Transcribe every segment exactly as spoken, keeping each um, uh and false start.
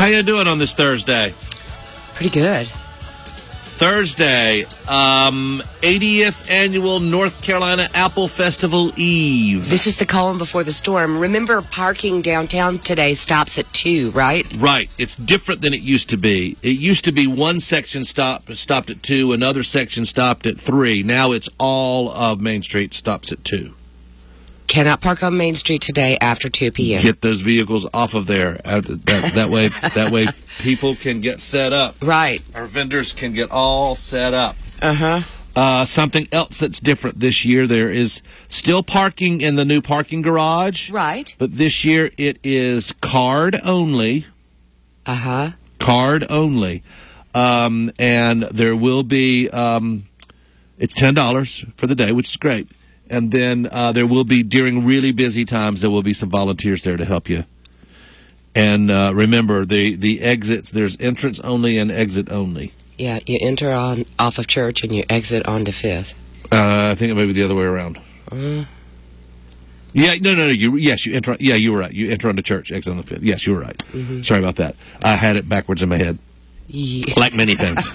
How you doing on this Thursday? Pretty good. Thursday, um, eightieth Annual North Carolina Apple Festival Eve. This is the calm before the storm. Remember, parking downtown today stops at two, right? Right. It's different than it used to be. It used to be one section stopped stopped at two, another section stopped at three. Now it's all of Main Street stops at two. Cannot park on Main Street today after two p.m. Get those vehicles off of there. That, that way, that way, people can get set up. Right. Our vendors can get all set up. Uh-huh. Uh, something else that's different this year, there is still parking in the new parking garage. Right. But this year it is card only. Uh-huh. Card only. Um, and there will be, um, it's ten dollars for the day, which is great. And then uh, there will be, during really busy times, there will be some volunteers there to help you. And uh, remember, the, the exits, there's entrance only and exit only. Yeah, you enter on off of Church and you exit onto Fifth. Uh, I think it may be the other way around. Uh, yeah, no, no, no. You, yes, you enter. Yeah, you were right. You enter onto Church, exit on the Fifth. Yes, you were right. Mm-hmm. Sorry about that. I had it backwards in my head. Yeah. Like many things.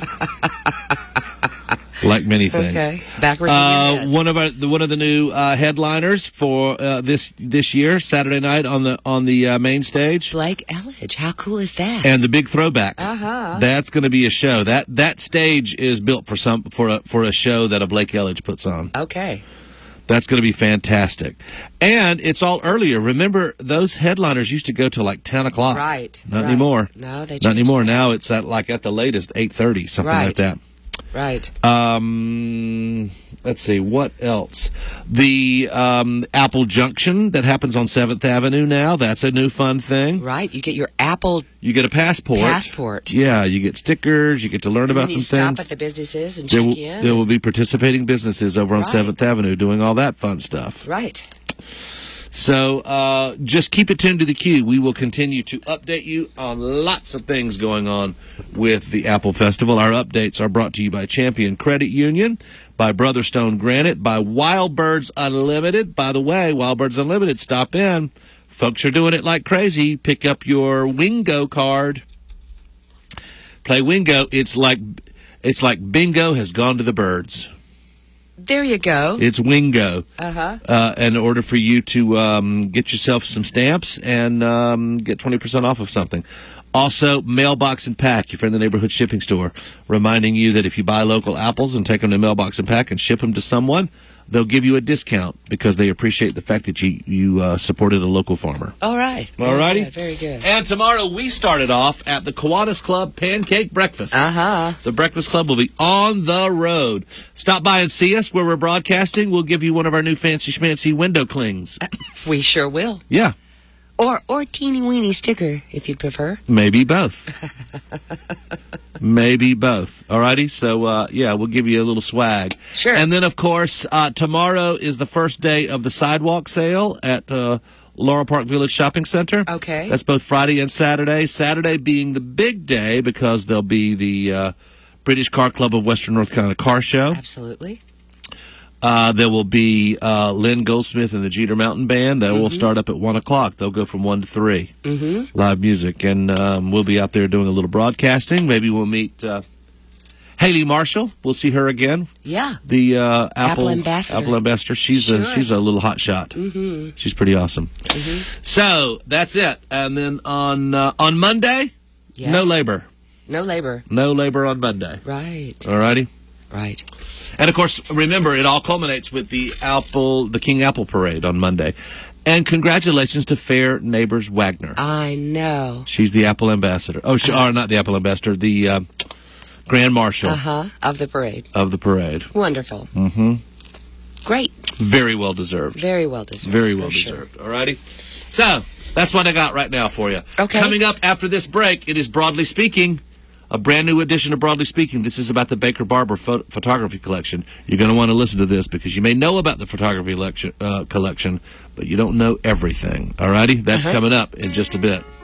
Like many things. Okay. Backwards uh, in your head. One of our, the, one of the new uh, headliners for uh, this this year, Saturday night on the on the uh, main stage. Blake Elledge. How cool is that? And the big throwback. Uh-huh. That's going to be a show. That that stage is built for some for a for a show that a Blake Elledge puts on. Okay. That's going to be fantastic. And it's all earlier. Remember, those headliners used to go till like ten o'clock. Right. Not right. anymore. No, they Not changed anymore. that. Now it's at like at the latest eight thirty, something Right. like that. Right. Um, let's see, what else? The um, Apple Junction that happens on seventh Avenue now, that's a new fun thing. Right. You get your Apple You get a passport. passport. Yeah, you get stickers, you get to learn And about then you some stop things. at the businesses and There check will, in. there will be participating businesses over on Right. seventh Avenue doing all that fun stuff. Right. So uh, just keep it tuned to the queue. We will continue to update you on lots of things going on with the Apple Festival. Our updates are brought to you by Champion Credit Union, by Brotherstone Granite, by Wild Birds Unlimited. By the way, Wild Birds Unlimited, stop in. Folks are doing it like crazy. Pick up your Wingo card. Play Wingo. It's like it's like bingo has gone to the birds. There you go. It's Wingo. Uh-huh. Uh, in order for you to um, get yourself some stamps and um, get twenty percent off of something. Also, Mailbox and Pack, your friend the neighborhood shipping store, reminding you that if you buy local apples and take them to Mailbox and Pack and ship them to someone, they'll give you a discount because they appreciate the fact that you, you uh, supported a local farmer. All right. All righty? Very good. And tomorrow we started off at the Kiwanis Club Pancake Breakfast. Uh-huh. The Breakfast Club will be on the road. Stop by and see us where we're broadcasting. We'll give you one of our new fancy schmancy window clings. We sure will. Yeah. Or or teeny weeny sticker, if you'd prefer. Maybe both. Maybe both. All righty? So, uh, yeah, we'll give you a little swag. Sure. And then, of course, uh, tomorrow is the first day of the sidewalk sale at uh, Laurel Park Village Shopping Center. Okay. That's both Friday and Saturday. Saturday being the big day because there'll be the uh, British Car Club of Western North Carolina car show. Absolutely. Uh, there will be uh, Lynn Goldsmith and the Jeter Mountain Band. That mm-hmm. will start up at one o'clock. They'll go from one to three. Mm-hmm. Live music. And um, we'll be out there doing a little broadcasting. Maybe we'll meet uh, Haley Marshall. We'll see her again. Yeah. The uh, Apple, Apple ambassador. Apple ambassador. She's, Sure. a, she's a little hot shot. Mm-hmm. She's pretty awesome. Mm-hmm. So that's it. And then on, uh, on Monday, Yes. no labor. No labor. No labor on Monday. Right. All righty? Right. And, of course, remember, it all culminates with the Apple, the King Apple Parade on Monday. And congratulations to Fair Neighbors Wagner. I know. She's the Apple Ambassador. Oh, she, or not the Apple Ambassador, the uh, Grand Marshal Uh-huh. Of the parade. of the parade. Wonderful. Mm-hmm. Great. Very well deserved. Very well deserved. Very well for sure. deserved. All righty? So, that's what I got right now for you. Okay. Coming up after this break, it is Broadly Speaking. A brand new edition of Broadly Speaking. This is about the Baker Barber pho- photography collection. You're going to want to listen to this because you may know about the photography lecture, uh, collection, but you don't know everything. All righty? That's Uh-huh. coming up in just a bit.